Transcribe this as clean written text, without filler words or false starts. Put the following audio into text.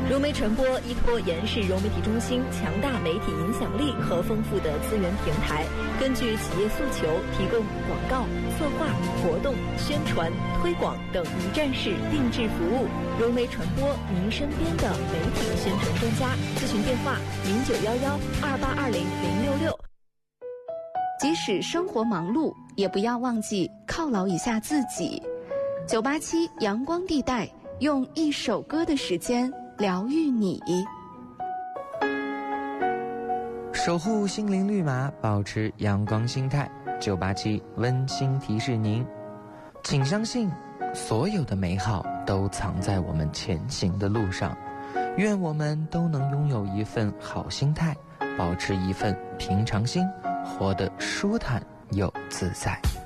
融媒传播依托延世融媒体中心强大媒体影响力和丰富的资源平台，根据企业诉求提供广告、策划、活动、宣传、推广等一站式定制服务。融媒传播，您身边的媒体宣传专家。咨询电话091128200666。 即使生活忙碌，也不要忘记犒劳一下自己。987阳光地带，用一首歌的时间疗愈你。 守护心灵绿码，保持阳光心态。987温馨提示您，请相信，所有的美好都藏在我们前行的路上。愿我们都能拥有一份好心态，保持一份平常心，活得舒坦又自在。